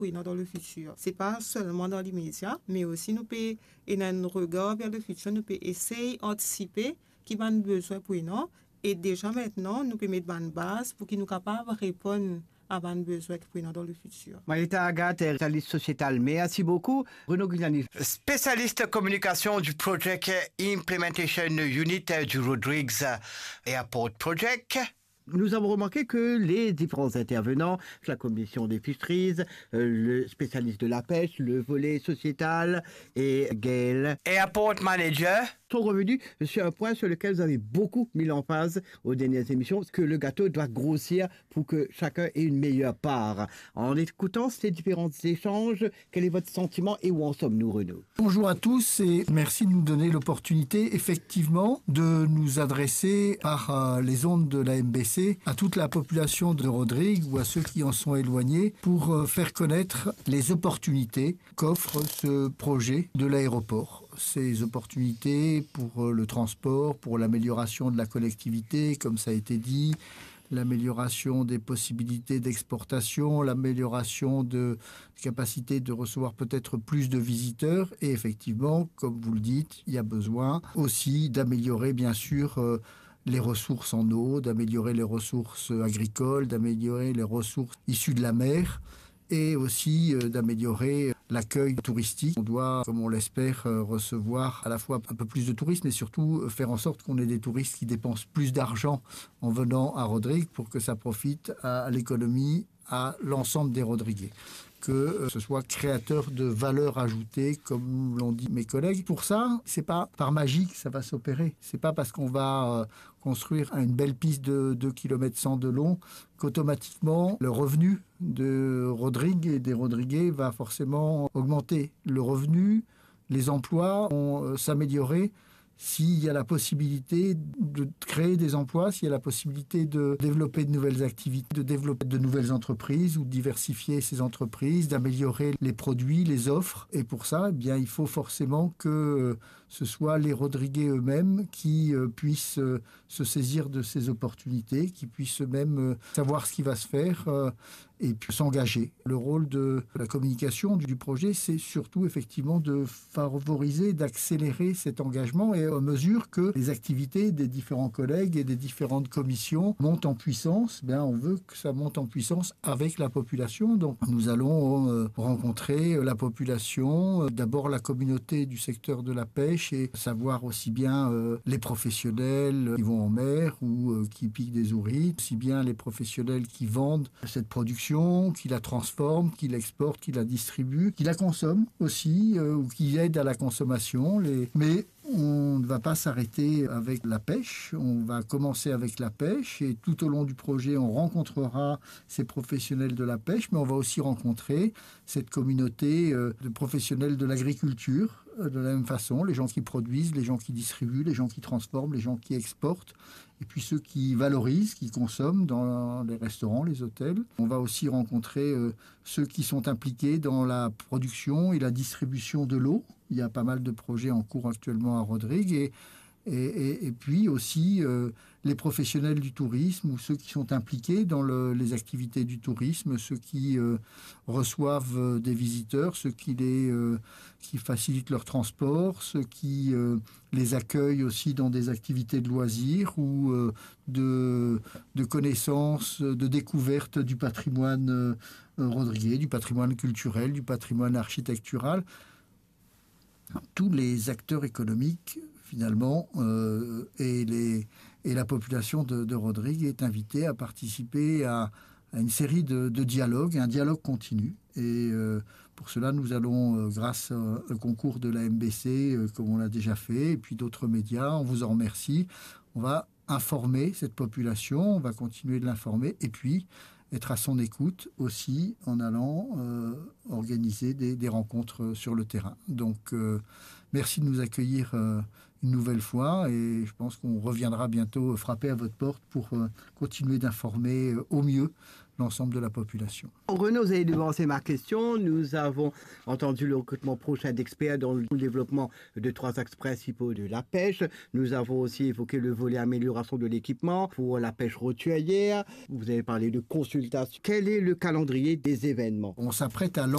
dans le futur. C'est pas seulement dans l'immédiat, mais aussi nous peut et un regard vers le futur, nous peut essayer d'anticiper qui va nous besoin pour nous et déjà maintenant nous peut mettre une base pour qu'ils nous capables de répondre à nos besoins pour nous dans le futur. Marita Agathe, spécialiste sociétal. Merci beaucoup. Bruno Gugliani, spécialiste communication du Project Implementation Unit du Rodrigues Airport Project. Nous avons remarqué que les différents intervenants, la commission des fisheries, le spécialiste de la pêche, le volet sociétal et Gail, Airport Manager, sont revenus sur un point sur lequel vous avez beaucoup mis l'emphase aux dernières émissions, que le gâteau doit grossir pour que chacun ait une meilleure part. En écoutant ces différents échanges, quel est votre sentiment et où en sommes-nous, Renaud? Bonjour à tous et merci de nous donner l'opportunité, effectivement, de nous adresser par les ondes de la MBC à toute la population de Rodrigues ou à ceux qui en sont éloignés pour faire connaître les opportunités qu'offre ce projet de l'aéroport. Ces opportunités pour le transport, pour l'amélioration de la connectivité, comme ça a été dit, l'amélioration des possibilités d'exportation, l'amélioration de capacité de recevoir peut-être plus de visiteurs. Et effectivement, comme vous le dites, il y a besoin aussi d'améliorer, bien sûr, les ressources en eau, d'améliorer les ressources agricoles, d'améliorer les ressources issues de la mer et aussi d'améliorer l'accueil touristique. On doit, comme on l'espère, recevoir à la fois un peu plus de touristes, mais surtout faire en sorte qu'on ait des touristes qui dépensent plus d'argent en venant à Rodrigues pour que ça profite à l'économie, à l'ensemble des Rodriguais. Que ce soit créateur de valeur ajoutée, comme l'ont dit mes collègues. Pour ça, c'est pas par magie que ça va s'opérer. C'est pas parce qu'on va construire une belle piste de 2 km 100 de long qu'automatiquement le revenu de Rodrigues et des Rodriguais va forcément augmenter. Le revenu, les emplois vont s'améliorer s'il y a la possibilité de créer des emplois, s'il y a la possibilité de développer de nouvelles activités, de développer de nouvelles entreprises ou de diversifier ces entreprises, d'améliorer les produits, les offres. Et pour ça, eh bien, il faut forcément que ce soit les Rodriguais eux-mêmes qui puissent se saisir de ces opportunités, qui puissent eux-mêmes savoir ce qui va se faire et puis s'engager. Le rôle de la communication du projet, c'est surtout effectivement de favoriser, d'accélérer cet engagement et à mesure que les activités des différents collègues et des différentes commissions montent en puissance, bien, on veut que ça monte en puissance avec la population. Donc nous allons rencontrer la population, d'abord la communauté du secteur de la pêche et savoir aussi bien les professionnels qui vont en mer ou qui piquent des ourites, aussi bien les professionnels qui vendent cette production, qui la transforment, qui l'exportent, qui la distribuent, qui la consomment aussi ou qui aident à la consommation. Mais on ne va pas s'arrêter avec la pêche, on va commencer avec la pêche et tout au long du projet, on rencontrera ces professionnels de la pêche, mais on va aussi rencontrer cette communauté de professionnels de l'agriculture de la même façon, les gens qui produisent, les gens qui distribuent, les gens qui transforment, les gens qui exportent, et puis ceux qui valorisent, qui consomment dans les restaurants, les hôtels. On va aussi rencontrer ceux qui sont impliqués dans la production et la distribution de l'eau. Il y a pas mal de projets en cours actuellement à Rodrigues et puis aussi les professionnels du tourisme ou ceux qui sont impliqués dans les activités du tourisme, ceux qui reçoivent des visiteurs, ceux qui facilitent leur transport, ceux qui les accueillent aussi dans des activités de loisirs ou de connaissances, de découverte du patrimoine rodriguais, du patrimoine culturel, du patrimoine architectural. Tous les acteurs économiques, finalement, et la population de Rodrigues est invitée à participer à une série de dialogues, un dialogue continu. Et pour cela, nous allons, grâce au concours de la MBC, comme on l'a déjà fait, et puis d'autres médias, on vous en remercie, on va informer cette population, on va continuer de l'informer, et puis être à son écoute aussi en allant organiser des rencontres sur le terrain. Donc, merci de nous accueillir une nouvelle fois et je pense qu'on reviendra bientôt frapper à votre porte pour continuer d'informer au mieux l'ensemble de la population. Renaud, vous avez devancé ma question. Nous avons entendu le recrutement prochain d'experts dans le développement de 3 axes principaux de la pêche. Nous avons aussi évoqué le volet amélioration de l'équipement pour la pêche roturière. Vous avez parlé de consultation. Quel est le calendrier des événements? On s'apprête à lancer